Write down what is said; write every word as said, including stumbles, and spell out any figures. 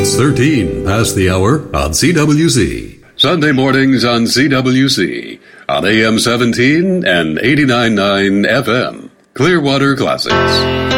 It's thirteen past the hour on C W C. Sunday mornings on C W C, on A M seventeen and eighty-nine point nine F M. Clearwater Classics.